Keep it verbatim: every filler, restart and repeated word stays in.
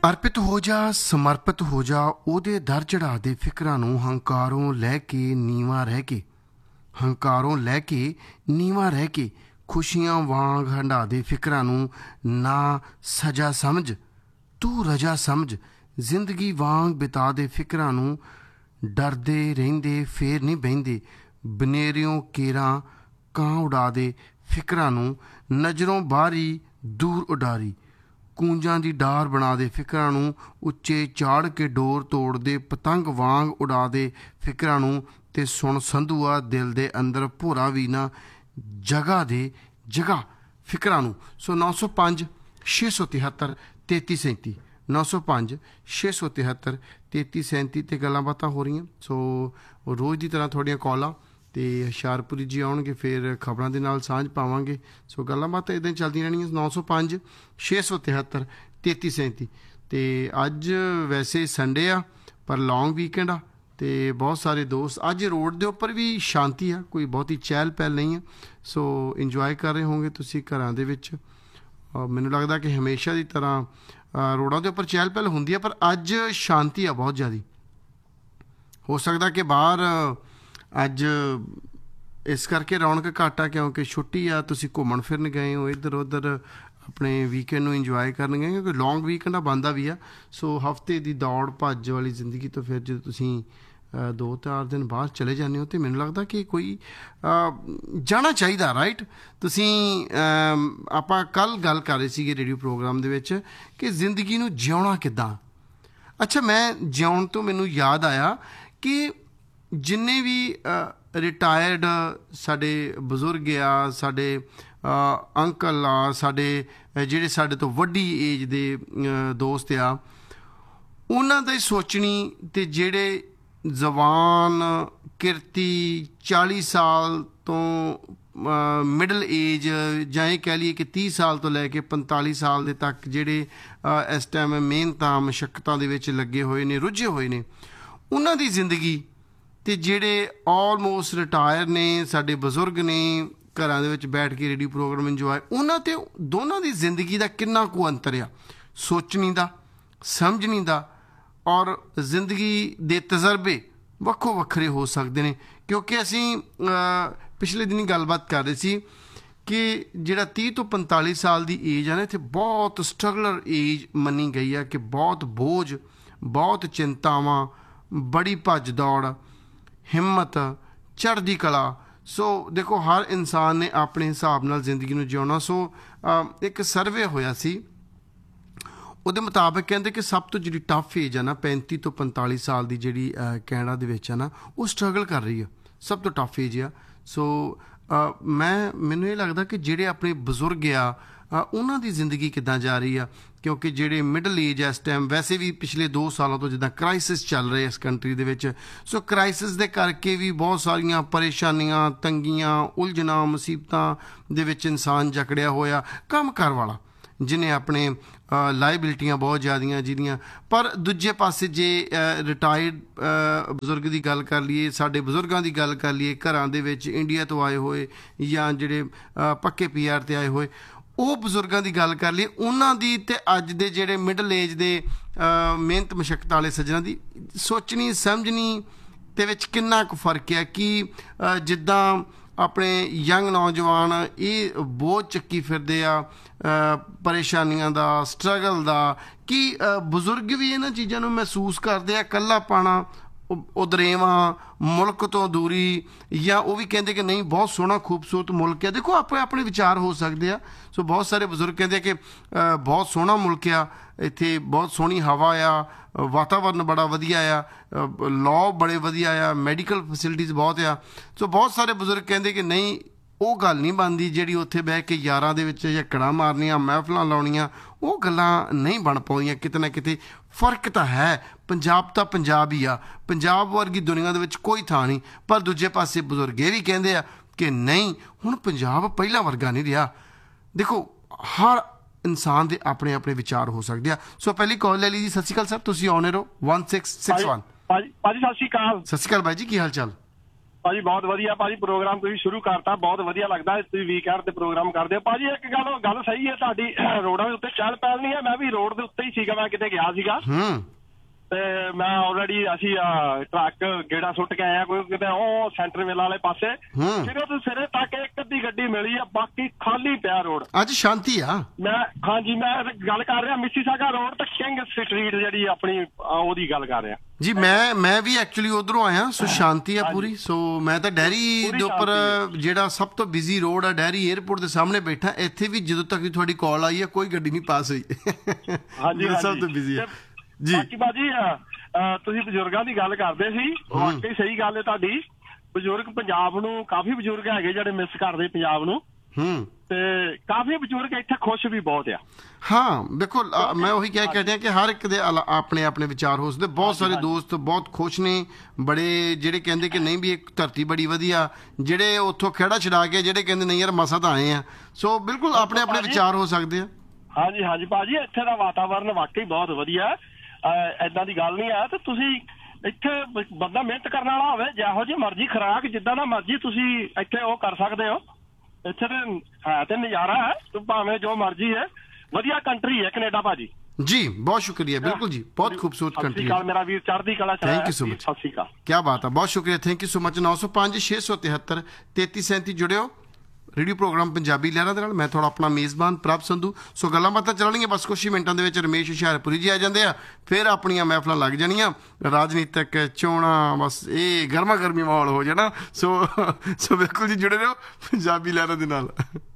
ਅਰਪਿਤ ਹੋ ਜਾ, ਸਮਰਪਿਤ ਹੋ ਜਾ ਉਹਦੇ ਦਰ ਚੜ੍ਹਾ ਦੇ ਫਿਕਰਾਂ ਨੂੰ। ਹੰਕਾਰੋਂ ਲੈ ਕੇ ਨੀਵਾਂ ਰਹਿ ਕੇ, ਹੰਕਾਰੋਂ ਲੈ ਕੇ ਨੀਵਾਂ ਰਹਿ ਕੇ ਖੁਸ਼ੀਆਂ ਵਾਂਗ ਹੰਢਾ ਦੇ ਫਿਕਰਾਂ ਨੂੰ। ਨਾ ਸਜ਼ਾ ਸਮਝ ਤੂੰ ਰਜਾ ਸਮਝ, ਜ਼ਿੰਦਗੀ ਵਾਂਗ ਬਿਤਾ ਦੇ ਫਿਕਰਾਂ ਨੂੰ। ਡਰਦੇ ਰਹਿੰਦੇ ਫੇਰ ਨਹੀਂ ਬਹਿੰਦੇ, ਬਨੇਰਿਓਂ ਕੇਰਾਂ ਕਾਂ ਉਡਾ ਦੇ ਫਿਕਰਾਂ ਨੂੰ। ਨਜ਼ਰੋਂ ਬਾਹਰੀ ਦੂਰ ਉਡਾਰੀ, ਕੂੰਜਾਂ ਦੀ ਡਾਰ ਬਣਾ ਦੇ ਫਿਕਰਾਂ ਨੂੰ। ਉੱਚੇ ਚਾੜ ਕੇ ਡੋਰ ਤੋੜਦੇ ਪਤੰਗ ਵਾਂਗ ਉਡਾ ਦੇ ਫਿਕਰਾਂ ਨੂੰ। ਤੇ ਸੁਣ ਸੰਧੂਆ ਦਿਲ ਦੇ ਅੰਦਰ ਭੋਰਾ ਵੀ ਨਾ ਜਗ੍ਹਾ ਦੇ ਜਗ੍ਹਾ ਫਿਕਰਾਂ ਨੂੰ। ਸੋ ਨੌ ਸੌ ਪੰਜ ਛੇ ਸੌ ਤਿਹੱਤਰ ਤੇਤੀ ਸੈਂਤੀ ਨੌ ਸੌ ਪੰਜ ਛੇ ਸੌ ਤਿਹੱਤਰ ਤੇਤੀ ਸੈਂਤੀ 'ਤੇ ਗੱਲਾਂ ਬਾਤਾਂ ਹੋ ਰਹੀਆਂ। ਸੋ ਰੋਜ਼ ਦੀ ਤਰ੍ਹਾਂ ਤੁਹਾਡੀਆਂ ਕਾਲਾਂ ਅਤੇ ਹੁਸ਼ਿਆਰਪੁਰੀ ਜੀ ਆਉਣਗੇ, ਫਿਰ ਖਬਰਾਂ ਦੇ ਨਾਲ ਸਾਂਝ ਪਾਵਾਂਗੇ। ਸੋ ਗੱਲਾਂ ਬਾਤਾਂ ਇੱਦਾਂ ਹੀ ਚੱਲਦੀਆਂ ਰਹਿਣੀਆਂ। ਨੌ ਸੌ ਪੰਜ ਛੇ ਸੌ ਤਿਹੱਤਰ ਤੇਤੀ ਸੈਂਤੀ। ਅਤੇ ਅੱਜ ਵੈਸੇ ਸੰਡੇ ਆ ਪਰ ਲੌਂਗ ਵੀਕਐਂਡ ਆ ਅਤੇ ਬਹੁਤ ਸਾਰੇ ਦੋਸਤ ਅੱਜ ਰੋਡ ਦੇ ਉੱਪਰ ਵੀ ਸ਼ਾਂਤੀ ਆ, ਕੋਈ ਬਹੁਤੀ ਚਹਿਲ ਪਹਿਲ ਨਹੀਂ ਆ। ਸੋ ਇੰਜੋਏ ਕਰ ਰਹੇ ਹੋਵੋਗੇ ਤੁਸੀਂ ਘਰਾਂ ਦੇ ਵਿੱਚ। ਮੈਨੂੰ ਲੱਗਦਾ ਕਿ ਹਮੇਸ਼ਾ ਦੀ ਤਰ੍ਹਾਂ ਰੋਡਾਂ ਦੇ ਉੱਪਰ ਚਹਿਲ ਪਹਿਲ ਹੁੰਦੀ ਆ, ਪਰ ਅੱਜ ਸ਼ਾਂਤੀ ਆ ਬਹੁਤ ਜ਼ਿਆਦਾ। ਹੋ ਸਕਦਾ ਕਿ ਬਾਹਰ ਅੱਜ ਇਸ ਕਰਕੇ ਰੌਣਕ ਘੱਟ ਆ ਕਿਉਂਕਿ ਛੁੱਟੀ ਆ, ਤੁਸੀਂ ਘੁੰਮਣ ਫਿਰਨ ਗਏ ਹੋ, ਇੱਧਰ ਉੱਧਰ ਆਪਣੇ ਵੀਕਐਂਡ ਨੂੰ ਇੰਜੋਏ ਕਰਨ ਗਏ, ਕਿਉਂਕਿ ਲੌਂਗ ਵੀਕਐਂਡ ਆ ਬਣਦਾ ਵੀ ਆ। ਸੋ ਹਫਤੇ ਦੀ ਦੌੜ ਭੱਜ ਵਾਲੀ ਜ਼ਿੰਦਗੀ ਤੋਂ ਫਿਰ ਜਦੋਂ ਤੁਸੀਂ ਦੋ ਚਾਰ ਦਿਨ ਬਾਅਦ ਚਲੇ ਜਾਂਦੇ ਹੋ ਤਾਂ ਮੈਨੂੰ ਲੱਗਦਾ ਕਿ ਕੋਈ ਜਾਣਾ ਚਾਹੀਦਾ, ਰਾਈਟ। ਤੁਸੀਂ ਆਪਾਂ ਕੱਲ੍ਹ ਗੱਲ ਕਰ ਰਹੇ ਸੀਗੇ ਰੇਡੀਓ ਪ੍ਰੋਗਰਾਮ ਦੇ ਵਿੱਚ ਕਿ ਜ਼ਿੰਦਗੀ ਨੂੰ ਜਿਉਣਾ ਕਿੱਦਾਂ। ਅੱਛਾ, ਮੈਂ ਜਿਉਣ ਤੋਂ ਮੈਨੂੰ ਯਾਦ ਆਇਆ ਕਿ ਜਿੰਨੇ ਵੀ ਰਿਟਾਇਰਡ ਸਾਡੇ ਬਜ਼ੁਰਗ ਆ, ਸਾਡੇ ਅੰਕਲ ਆ, ਸਾਡੇ ਜਿਹੜੇ ਸਾਡੇ ਤੋਂ ਵੱਡੀ ਏਜ ਦੇ ਦੋਸਤ ਆ, ਉਹਨਾਂ ਦੀ ਸੋਚਣੀ ਅਤੇ ਜਿਹੜੇ ਜਵਾਨ ਕਿਰਤੀ ਚਾਲੀ ਸਾਲ ਤੋਂ ਮਿਡਲ ਏਜ ਜਾਂ ਇਹ ਕਹਿ ਲਈਏ ਕਿ ਤੀਹ ਸਾਲ ਤੋਂ ਲੈ ਕੇ ਪੰਤਾਲੀ ਸਾਲ ਦੇ ਤੱਕ ਜਿਹੜੇ ਇਸ ਟਾਈਮ ਮਿਹਨਤਾਂ ਮੁਸ਼ੱਕਤਾਂ ਦੇ ਵਿੱਚ ਲੱਗੇ ਹੋਏ ਨੇ, ਰੁੱਝੇ ਹੋਏ ਨੇ, ਉਹਨਾਂ ਦੀ ਜ਼ਿੰਦਗੀ ਅਤੇ ਜਿਹੜੇ ਆਲਮੋਸਟ ਰਿਟਾਇਰ ਨੇ ਸਾਡੇ ਬਜ਼ੁਰਗ ਨੇ, ਘਰਾਂ ਦੇ ਵਿੱਚ ਬੈਠ ਕੇ ਰੇਡੀਓ ਪ੍ਰੋਗਰਾਮ ਇੰਜੋਏ, ਉਹਨਾਂ 'ਤੇ ਦੋਨਾਂ ਦੀ ਜ਼ਿੰਦਗੀ ਦਾ ਕਿੰਨਾ ਕੁ ਅੰਤਰ ਆ, ਸੋਚਣੀ ਦਾ, ਸਮਝਣੀ ਦਾ। ਔਰ ਜ਼ਿੰਦਗੀ ਦੇ ਤਜਰਬੇ ਵੱਖੋ ਵੱਖਰੇ ਹੋ ਸਕਦੇ ਨੇ ਕਿਉਂਕਿ ਅਸੀਂ ਪਿਛਲੇ ਦਿਨੀਂ ਗੱਲਬਾਤ ਕਰ ਰਹੇ ਸੀ ਕਿ ਜਿਹੜਾ ਤੀਹ ਤੋਂ ਪੰਤਾਲੀ ਸਾਲ ਦੀ ਏਜ ਆ ਨਾ, ਇੱਥੇ ਬਹੁਤ ਸਟਰਗਲਰ ਏਜ ਮੰਨੀ ਗਈ ਆ ਕਿ ਬਹੁਤ ਬੋਝ, ਬਹੁਤ ਚਿੰਤਾਵਾਂ, ਬੜੀ ਭੱਜ ਦੌੜ, ਹਿੰਮਤ, ਚੜ੍ਹਦੀ ਕਲਾ। ਸੋ ਦੇਖੋ ਹਰ ਇਨਸਾਨ ਨੇ ਆਪਣੇ ਹਿਸਾਬ ਨਾਲ ਜ਼ਿੰਦਗੀ ਨੂੰ ਜਿਉਣਾ। ਸੋ ਇੱਕ ਸਰਵੇ ਹੋਇਆ ਸੀ, ਉਹਦੇ ਮੁਤਾਬਕ ਕਹਿੰਦੇ ਕਿ ਸਭ ਤੋਂ ਜਿਹੜੀ ਟਫ ਏਜ ਆ ਨਾ ਪੈਂਤੀ ਤੋਂ ਪੰਤਾਲੀ ਸਾਲ ਦੀ ਜਿਹੜੀ ਕੈਨੇਡਾ ਦੇ ਵਿੱਚ ਆ ਨਾ, ਉਹ ਸਟਰਗਲ ਕਰ ਰਹੀ ਆ, ਸਭ ਤੋਂ ਟਫ ਏਜ ਆ। ਸੋ ਮੈਂ ਮੈਨੂੰ ਇਹ ਲੱਗਦਾ ਕਿ ਜਿਹੜੇ ਆਪਣੇ ਬਜ਼ੁਰਗ ਆ ਉਹਨਾਂ ਦੀ ਜ਼ਿੰਦਗੀ ਕਿੱਦਾਂ ਜਾ ਰਹੀ ਆ, ਕਿਉਂਕਿ ਜਿਹੜੇ ਮਿਡਲ ਏਜ ਇਸ ਟਾਈਮ ਵੈਸੇ ਵੀ ਪਿਛਲੇ ਦੋ ਸਾਲਾਂ ਤੋਂ ਜਿੱਦਾਂ ਕ੍ਰਾਈਸਿਸ ਚੱਲ ਰਹੇ ਇਸ ਕੰਟਰੀ ਦੇ ਵਿੱਚ। ਸੋ ਕ੍ਰਾਈਸਿਸ ਦੇ ਕਰਕੇ ਵੀ ਬਹੁਤ ਸਾਰੀਆਂ ਪਰੇਸ਼ਾਨੀਆਂ, ਤੰਗੀਆਂ, ਉਲਝਣਾਂ, ਮੁਸੀਬਤਾਂ ਦੇ ਵਿੱਚ ਇਨਸਾਨ ਜਕੜਿਆ ਹੋਇਆ। ਕੰਮ ਕਾਰ ਵਾਲਾ ਜਿਹਨੇ ਆਪਣੇ ਲਾਇਬਿਲਿਟੀਆਂ ਬਹੁਤ ਜ਼ਿਆਦੀਆਂ ਜਿਹਦੀਆਂ। ਪਰ ਦੂਜੇ ਪਾਸੇ ਜੇ ਰਿਟਾਇਰਡ ਬਜ਼ੁਰਗ ਦੀ ਗੱਲ ਕਰ ਲਈਏ, ਸਾਡੇ ਬਜ਼ੁਰਗਾਂ ਦੀ ਗੱਲ ਕਰ ਲਈਏ, ਘਰਾਂ ਦੇ ਵਿੱਚ ਇੰਡੀਆ ਤੋਂ ਆਏ ਹੋਏ ਜਾਂ ਜਿਹੜੇ ਪੱਕੇ ਪੀ ਆਰ 'ਤੇ ਆਏ ਹੋਏ, ਉਹ ਬਜ਼ੁਰਗਾਂ ਦੀ ਗੱਲ ਕਰ ਲਈਏ, ਉਹਨਾਂ ਦੀ ਅਤੇ ਅੱਜ ਦੇ ਜਿਹੜੇ ਮਿਡਲ ਏਜ ਦੇ ਮਿਹਨਤ ਮੁਸ਼ੱਕਤ ਵਾਲੇ ਸੱਜਣਾਂ ਦੀ ਸੋਚਣੀ ਸਮਝਣੀ ਦੇ ਵਿੱਚ ਕਿੰਨਾ ਕੁ ਫਰਕ ਹੈ। ਕਿ ਜਿੱਦਾਂ ਆਪਣੇ ਯੰਗ ਨੌਜਵਾਨ ਇਹ ਬੋਝ ਚੱਕੀ ਫਿਰਦੇ ਆ ਪਰੇਸ਼ਾਨੀਆਂ ਦਾ, ਸਟਰਗਲ ਦਾ, ਕਿ ਬਜ਼ੁਰਗ ਵੀ ਇਹਨਾਂ ਚੀਜ਼ਾਂ ਨੂੰ ਮਹਿਸੂਸ ਕਰਦੇ ਆ। ਇਕੱਲਾ ਪਾਣਾ, ਉਦਰੇਵਾਂ, ਮੁਲਕ ਤੋਂ ਦੂਰੀ, ਜਾਂ ਉਹ ਵੀ ਕਹਿੰਦੇ ਕਿ ਨਹੀਂ ਬਹੁਤ ਸੋਹਣਾ ਖੂਬਸੂਰਤ ਮੁਲਕ ਆ। ਦੇਖੋ ਆਪਣੇ ਆਪਣੇ ਵਿਚਾਰ ਹੋ ਸਕਦੇ ਆ। ਸੋ ਬਹੁਤ ਸਾਰੇ ਬਜ਼ੁਰਗ ਕਹਿੰਦੇ ਆ ਕਿ ਬਹੁਤ ਸੋਹਣਾ ਮੁਲਕ ਆ, ਇੱਥੇ ਬਹੁਤ ਸੋਹਣੀ ਹਵਾ ਆ, ਵਾਤਾਵਰਨ ਬੜਾ ਵਧੀਆ ਆ, ਲਾਅ ਬੜੇ ਵਧੀਆ ਆ, ਮੈਡੀਕਲ ਫੈਸਿਲਿਟੀਜ਼ ਬਹੁਤ ਆ। ਸੋ ਬਹੁਤ ਸਾਰੇ ਬਜ਼ੁਰਗ ਕਹਿੰਦੇ ਕਿ ਨਹੀਂ ਉਹ ਗੱਲ ਨਹੀਂ ਬਣਦੀ ਜਿਹੜੀ ਉੱਥੇ ਬਹਿ ਕੇ ਯਾਰਾਂ ਦੇ ਵਿੱਚ ਝੱਕੜਾਂ ਮਾਰਨੀਆਂ, ਮਹਿਫਲਾਂ ਲਾਉਣੀਆਂ, ਉਹ ਗੱਲਾਂ ਨਹੀਂ ਬਣ ਪਾਉਂਦੀਆਂ। ਕਿਤੇ ਨਾ ਕਿਤੇ ਫਰਕ ਤਾਂ ਹੈ। ਪੰਜਾਬ ਤਾਂ ਪੰਜਾਬ ਹੀ ਆ, ਪੰਜਾਬ ਵਰਗੀ ਦੁਨੀਆ ਦੇ ਵਿੱਚ ਕੋਈ ਥਾਂ ਨਹੀਂ। ਪਰ ਦੂਜੇ ਪਾਸੇ ਬਜ਼ੁਰਗ ਇਹ ਵੀ ਕਹਿੰਦੇ ਆ ਕਿ ਨਹੀਂ ਹੁਣ ਪੰਜਾਬ ਪਹਿਲਾਂ ਵਰਗਾ ਨਹੀਂ ਰਿਹਾ। ਦੇਖੋ ਹਰ ਇਨਸਾਨ ਦੇ ਆਪਣੇ ਆਪਣੇ ਵਿਚਾਰ ਹੋ ਸਕਦੇ ਆ। ਸੋ ਪਹਿਲੀ ਕਾਲ ਲੈ ਲਈ ਜੀ। ਸਤਿ ਸ਼੍ਰੀ ਅਕਾਲ ਸਰ, ਤੁਸੀਂ ਆਉਣੇ ਰਹੋ। One six six one. ਭਾਜੀ ਸਤਿ ਸ਼੍ਰੀ ਅਕਾਲ। ਸਤਿ ਸ਼੍ਰੀ ਅਕਾਲ ਬਾਈ ਜੀ, ਕੀ ਹਾਲ ਚਾਲ? ਭਾਜੀ ਬਹੁਤ ਵਧੀਆ ਭਾਜੀ ਪ੍ਰੋਗਰਾਮ ਤੁਸੀਂ ਸ਼ੁਰੂ ਕਰਤਾ, ਬਹੁਤ ਵਧੀਆ ਲੱਗਦਾ ਤੁਸੀਂ ਵੀਕਐਂਡ ਤੇ ਪ੍ਰੋਗਰਾਮ ਕਰਦੇ ਹੋ ਭਾਜੀ। ਇੱਕ ਗੱਲ ਗੱਲ ਸਹੀ ਹੈ ਤੁਹਾਡੀ, ਰੋਡਾਂ ਦੇ ਉੱਤੇ ਚਹਿਲ ਪਹਿਲ ਨਹੀਂ ਹੈ। ਮੈਂ ਵੀ ਰੋਡ ਦੇ ਉੱਤੇ ਹੀ ਸੀਗਾ, ਮੈਂ ਕਿਤੇ ਗਿਆ ਸੀਗਾ ਤੇ ਮੈਂ ਆਲਰੇਡੀ ਅਸੀਂ ਟਰੱਕ ਗੇੜਾ ਸੁੱਟ ਕੇ ਆਏ ਆ ਕੋਈ ਕਿਤੇ ਉਹ ਸੈਂਟਰ ਮੇਲਾ ਵਾਲੇ ਪਾਸੇ, ਸਿਰੇ ਤੋਂ ਸਿਰੇ ਤੱਕ ਇੱਕ ਅੱਧੀ ਗੱਡੀ ਮਿਲੀ ਆ, ਬਾਕੀ ਖਾਲੀ ਪਿਆ ਰੋਡ। ਅੱਜ ਸ਼ਾਂਤੀ ਆ। ਮੈਂ ਹਾਂਜੀ ਮੈਂ ਗੱਲ ਕਰ ਰਿਹਾ ਮਿਸੀਸਾਗਾ ਰੋਡ ਤੇ ਕਿੰਗ ਸਟਰੀਟ ਜਿਹੜੀ ਆਪਣੀ ਉਹਦੀ ਗੱਲ ਕਰ ਰਿਹਾ ਜੀ। ਮੈਂ ਮੈਂ ਵੀ ਐਕਚੁਅਲੀ ਉਧਰੋਂ ਆਇਆ, ਸੋ ਸ਼ਾਂਤੀ ਆ ਪੂਰੀ। ਸੋ ਮੈਂ ਤਾਂ ਡੈਰੀ ਦੇ ਉੱਪਰ ਜਿਹੜਾ ਸਭ ਤੋਂ ਬਿਜ਼ੀ ਰੋਡ ਆ ਡੈਰੀ ਏਅਰਪੋਰਟ ਦੇ ਸਾਹਮਣੇ ਬੈਠਾ। ਇੱਥੇ ਵੀ ਜਦੋਂ ਤੱਕ ਤੁਹਾਡੀ ਕਾਲ ਆਈ ਹੈ ਕੋਈ ਗੱਡੀ ਨਹੀਂ ਪਾਸ ਹੋਈ। ਹਾਂਜੀ ਸਭ ਤੋਂ ਬਿਜ਼ੀ ਹੈ ਜੀ। ਬਾਕੀ ਭਾਜੀ ਤੁਸੀਂ ਬਜ਼ੁਰਗਾਂ ਦੀ ਗੱਲ ਕਰਦੇ ਸੀ, ਵਾਕਈ ਸਹੀ ਗੱਲ ਹੈ ਤੁਹਾਡੀ। ਬਜ਼ੁਰਗ ਪੰਜਾਬ ਨੂੰ ਕਾਫੀ ਬਜ਼ੁਰਗ ਹੈਗੇ ਜਿਹੜੇ ਮਿਸ ਕਰਦੇ ਪੰਜਾਬ ਨੂੰ, ਤੇ ਕਾਫੀ ਬਜ਼ੁਰਗ ਇੱਥੇ ਖੁਸ਼ ਵੀ ਬਹੁਤ ਆ। ਹਾਂ ਦੇਖੋ ਮੈਂ ਉਹੀ ਕਹਿ ਕੇ ਹਟਿਆ ਕਿ ਹਰ ਇੱਕ ਦੇ ਆਪਣੇ ਆਪਣੇ ਵਿਚਾਰ ਹੋ ਸਕਦੇ। ਬਹੁਤ ਸਾਰੇ ਦੋਸਤ ਬਹੁਤ ਖੁਸ਼ ਨੇ, ਬੜੇ ਜਿਹੜੇ ਕਹਿੰਦੇ ਕਿ ਨਹੀਂ ਵੀ ਇੱਕ ਧਰਤੀ ਬੜੀ ਵਧੀਆ, ਜਿਹੜੇ ਉੱਥੋਂ ਖੇੜਾ ਛਡਾ ਕੇ ਜਿਹੜੇ ਕਹਿੰਦੇ ਨਹੀਂ ਯਾਰ ਮਸਾ ਤਾਂ ਆਏ ਆ। ਸੋ ਬਿਲਕੁਲ ਆਪਣੇ ਆਪਣੇ ਵਿਚਾਰ ਹੋ ਸਕਦੇ ਆ। ਹਾਂਜੀ ਹਾਂਜੀ ਭਾਜੀ ਇੱਥੇ ਦਾ ਵਾਤਾਵਰਨ ਵਾਕਈ ਬਹੁਤ ਵਧੀਆ, ਏਦਾਂ ਦੀ ਗੱਲ ਨਹੀਂ ਹੈ। ਤੇ ਤੁਸੀਂ ਇੱਥੇ ਬੰਦਾ ਮਿਹਨਤ ਕਰਨ ਵਾਲਾ ਹੋਵੇ, ਜਿਹੋ ਜਿਹੀ ਮਰਜ਼ੀ ਖੁਰਾਕ ਜਿੱਦਾਂ ਦਾ ਮਰਜ਼ੀ ਤੁਸੀਂ ਇੱਥੇ ਉਹ ਕਰ ਸਕਦੇ ਹੋ। ਇੱਥੇ ਤੇ ਹੈ ਤੇ ਨਜ਼ਾਰਾ ਹੈ, ਭਾਵੇਂ ਜੋ ਮਰਜ਼ੀ ਹੈ। ਵਧੀਆ ਕੰਟਰੀ ਹੈ ਕੈਨੇਡਾ ਭਾਜੀ। ਜੀ ਬਹੁਤ ਸ਼ੁਕਰੀਆ। ਬਿਲਕੁਲ ਜੀ ਬਹੁਤ ਖੂਬਸੂਰਤ ਕੰਟਰੀ ਹੈ ਮੇਰਾ ਵੀਰ, ਚੜ੍ਹਦੀ ਕਲਾ। Thank you so much. ਸਤਿ ਸ਼੍ਰੀ ਅਕਾਲ। ਕੀ ਬਾਤ ਹੈ, ਬਹੁਤ ਸ਼ੁਕਰੀਆ, ਥੈਂਕ ਯੂ ਸੋ ਮਚ। ਨੌ ਸੌ ਪੰਜ ਛੇ ਸੌ ਤਿਹੱਤਰ ਤੇਤੀ ਸੈਂਤੀ ਜੁੜਿਓ ਰੇਡੀਓ ਪ੍ਰੋਗਰਾਮ ਪੰਜਾਬੀ ਲਹਿਰਾਂ ਦੇ ਨਾਲ। ਮੈਂ ਤੁਹਾਡਾ ਆਪਣਾ ਮੇਜ਼ਬਾਨ ਪ੍ਰਭ ਸੰਧੂ। ਸੋ ਗੱਲਾਂ ਬਾਤਾਂ ਚੱਲਣਗੀਆਂ ਬਸ ਕੁਛ ਹੀ ਮਿੰਟਾਂ ਦੇ ਵਿੱਚ। ਰਮੇਸ਼ ਹੁਸ਼ਿਆਰਪੁਰੀ ਜੀ ਆ ਜਾਂਦੇ ਆ, ਫਿਰ ਆਪਣੀਆਂ ਮਹਿਫਲਾਂ ਲੱਗ ਜਾਣੀਆਂ। ਰਾਜਨੀਤਿਕ ਚੋਣਾਂ ਬਸ ਇਹ ਗਰਮਾ ਗਰਮੀ ਮਾਹੌਲ ਹੋ ਜਾਣਾ। ਸੋ ਸੋ ਬਿਲਕੁਲ ਜੀ ਜੁੜੇ ਰਹੋ ਪੰਜਾਬੀ ਲਹਿਰਾਂ ਦੇ ਨਾਲ।